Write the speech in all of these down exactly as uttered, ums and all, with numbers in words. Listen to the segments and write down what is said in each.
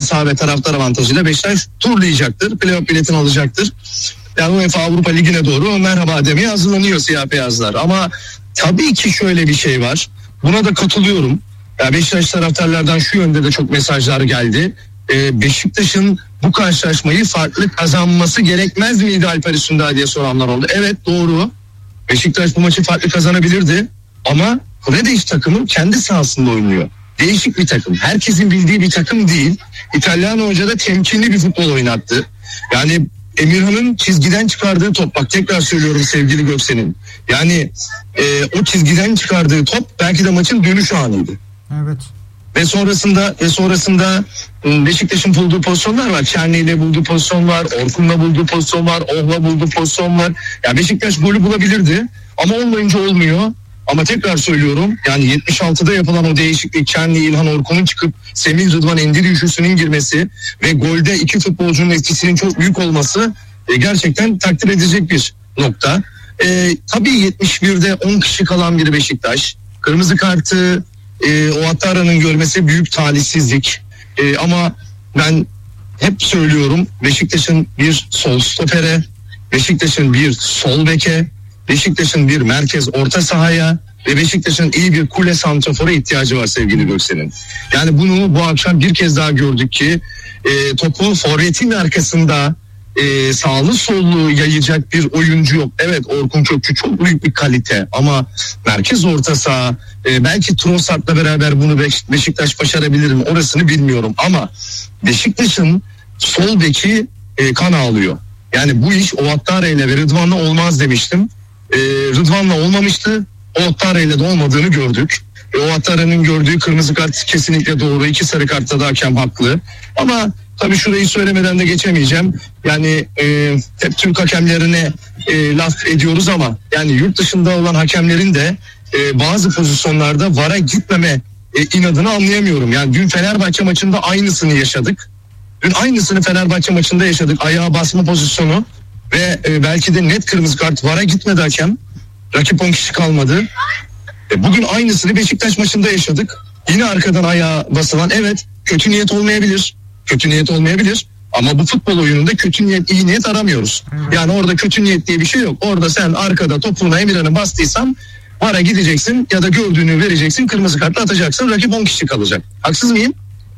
saha ve taraftar avantajıyla Beşiktaş turlayacaktır. Playoff biletini alacaktır. Yani UEFA Avrupa Ligi'ne doğru merhaba demeye hazırlanıyor siyah beyazlar. Ama tabii ki şöyle bir şey var. Buna da katılıyorum. Ya Beşiktaş taraftarlardan şu yönde de çok mesajlar geldi. Ee, Beşiktaş'ın bu karşılaşmayı farklı kazanması gerekmez miydi Alper Üstündağ diye soranlar oldu. Evet, doğru. Beşiktaş bu maçı farklı kazanabilirdi. Ama Krediş takımı kendi sahasında oynuyor. Değişik bir takım. Herkesin bildiği bir takım değil. İtalyan Hoca da temkinli bir futbol oynattı. Yani Emirhan'ın çizgiden çıkardığı top, bak tekrar söylüyorum sevgili Göksen'in. Yani e, o çizgiden çıkardığı top belki de maçın dönüş anıydı. Evet. Ve sonrasında ve sonrasında Beşiktaş'ın bulduğu pozisyonlar var. Çerni ile bulduğu pozisyon var. Orkun'la bulduğu pozisyon var. Oh'la bulduğu pozisyon var. Yani Beşiktaş golü bulabilirdi. Ama olmayınca olmuyor. Ama tekrar söylüyorum, yani yetmiş altıda yapılan o değişiklik, Çerni, İlhan, Orkun'un çıkıp Semih, Rıdvan, Endiri üçlüsünün girmesi ve golde iki futbolcunun etkisinin çok büyük olması e, gerçekten takdir edecek bir nokta. E, tabii yetmiş birde on kişi kalan bir Beşiktaş. Kırmızı kartı e, o Ouattara'nın görmesi büyük talihsizlik. E, ama ben hep söylüyorum, Beşiktaş'ın bir sol stopere, Beşiktaş'ın bir sol beke, Beşiktaş'ın bir merkez orta sahaya ve Beşiktaş'ın iyi bir kule santrafora ihtiyacı var sevgili Göksel'in. Yani bunu bu akşam bir kez daha gördük ki e, topu forvetin arkasında e, sağlı sollu yayacak bir oyuncu yok. Evet, Orkun Kökçü çok büyük bir kalite ama merkez orta saha e, belki Trossard'la beraber bunu Beşiktaş başarabilir mi orasını bilmiyorum ama Beşiktaş'ın sol beki e, kan ağlıyor. Yani bu iş Ouattara ile ve Rıdvan'la olmaz demiştim. Ee, Rıdvan'la olmamıştı. Ouattara ile de olmadığını gördük. E, Ouattara'nın gördüğü kırmızı kart kesinlikle doğru. İki sarı kartta da hakem haklı. Ama tabii şurayı söylemeden de geçemeyeceğim. Yani e, hep Türk hakemlerine e, laf ediyoruz ama yani yurt dışında olan hakemlerin de e, bazı pozisyonlarda V A R'a gitmeme e, inadını anlayamıyorum. Yani dün Fenerbahçe maçında aynısını yaşadık. Dün aynısını Fenerbahçe maçında yaşadık. Ayağa basma pozisyonu ve e, belki de net kırmızı kart, V A R'a gitmedi hakem. Rakip on kişi kalmadı. E, bugün aynısını Beşiktaş maçında yaşadık. Yine arkadan ayağa basılan, evet kötü niyet olmayabilir. Kötü niyet olmayabilir. Ama bu futbol oyununda kötü niyet, iyi niyet aramıyoruz. Yani orada kötü niyet diye bir şey yok. Orada sen arkada topuğuna Emirhan'ı bastıysan V A R'a gideceksin ya da gördüğünü vereceksin, kırmızı kartla atacaksın. Rakip on kişi kalacak. Haksız mıyım?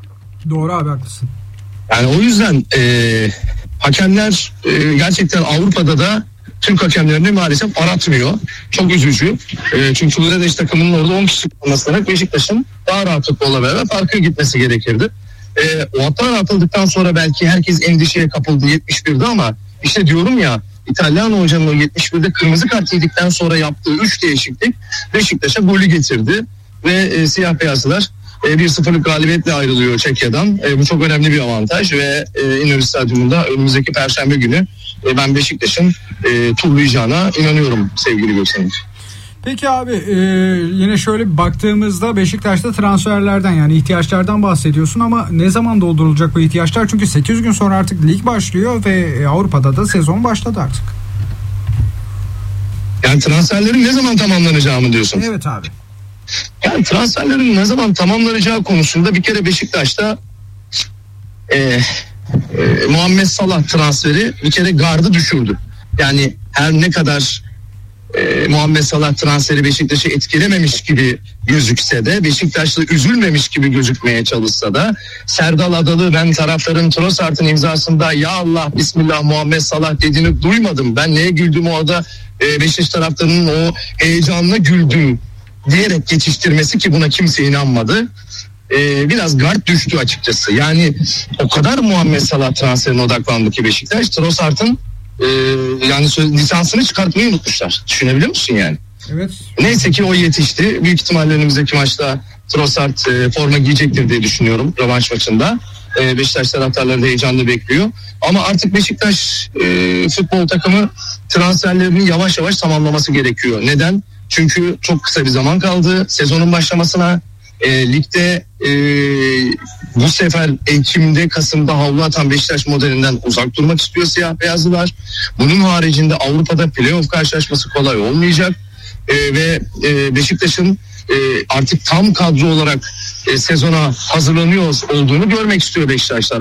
Doğru abi, haklısın. Yani o yüzden e, hakemler e, gerçekten Avrupa'da da Türk hakemlerini maalesef aratmıyor. Çok üzücü. E, çünkü Krediş takımının orada on kişi kalmasına Beşiktaş'ın daha rahat futbolla beraber farkı gitmesi gerekirdi. E, o hatlar atıldıktan sonra belki herkes endişeye kapıldı yetmiş birde ama işte diyorum ya, İtalyan hocanın o yetmiş birde kırmızı kart yedikten sonra yaptığı üç değişiklik Beşiktaş'a golü getirdi ve e, siyah beyazlılar E, bir sıfırlık galibiyetle ayrılıyor Çekya'dan. E, bu çok önemli bir avantaj ve e, İnönü Stadyumunda önümüzdeki Perşembe günü e, ben Beşiktaş'ın e, turlayacağına inanıyorum sevgili Göksel'in. Peki abi e, yine şöyle bir baktığımızda Beşiktaş'ta transferlerden, yani ihtiyaçlardan bahsediyorsun ama ne zaman doldurulacak bu ihtiyaçlar? Çünkü sekiz gün sonra artık lig başlıyor ve Avrupa'da da sezon başladı artık. Yani transferlerin ne zaman tamamlanacağı mı diyorsun? Evet abi. Yani transferlerin ne zaman tamamlanacağı konusunda bir kere Beşiktaş'ta e, e, Muhammed Salah transferi bir kere gardı düşürdü. Yani her ne kadar e, Muhammed Salah transferi Beşiktaş'ı etkilememiş gibi gözükse de, Beşiktaş'ta üzülmemiş gibi gözükmeye çalışsa da, Serdal Adalı ben taraftarın Trossard'ın imzasında ya Allah Bismillah Muhammed Salah dediğini duymadım. Ben neye güldüm orada, e, Beşiktaş taraftarının o heyecanına güldüm diyerek geçiştirmesi ki buna kimse inanmadı. Ee, biraz gard düştü açıkçası. Yani o kadar Muhammed Salah transferine odaklandı ki Beşiktaş, Trossard'ın e, yani söz, lisansını çıkartmayı unutmuşlar. Düşünebiliyor musun yani? Evet. Neyse ki o yetişti. Büyük ihtimalle önümüzdeki maçta Trossard e, forma giyecektir diye düşünüyorum rövanş maçında. E, Beşiktaş taraftarları da heyecanla bekliyor. Ama artık Beşiktaş e, futbol takımı transferlerini yavaş yavaş tamamlaması gerekiyor. Neden? Çünkü çok kısa bir zaman kaldı sezonun başlamasına. E, ligde e, bu sefer Ekim'de, Kasım'da havlu atan Beşiktaş modelinden uzak durmak istiyor siyah beyazlılar. Bunun haricinde Avrupa'da playoff karşılaşması kolay olmayacak. E, ve e, Beşiktaş'ın e, artık tam kadro olarak e, sezona hazırlanıyor olduğunu görmek istiyor Beşiktaşlar.